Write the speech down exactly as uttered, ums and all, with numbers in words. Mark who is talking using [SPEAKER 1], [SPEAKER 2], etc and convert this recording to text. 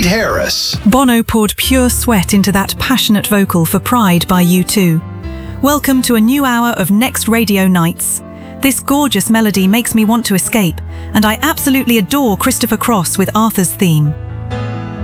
[SPEAKER 1] Reed Harris.
[SPEAKER 2] Bono poured pure sweat into that passionate vocal for Pride by U two. Welcome to a new hour of Next Radio Nights. This gorgeous melody makes me want to escape, and I absolutely adore Christopher Cross with Arthur's theme.